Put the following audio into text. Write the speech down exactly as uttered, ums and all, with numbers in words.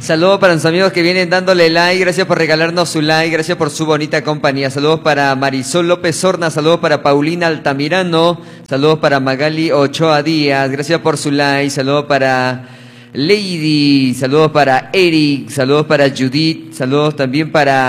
Saludos para los amigos que vienen dándole like, gracias por regalarnos su like, gracias por su bonita compañía. Saludos para Marisol López Horna, saludos para Paulina Altamirano, saludos para Magali Ochoa Díaz, gracias por su like, saludos para Lady, saludos para Eric, saludos para Judith, saludos también para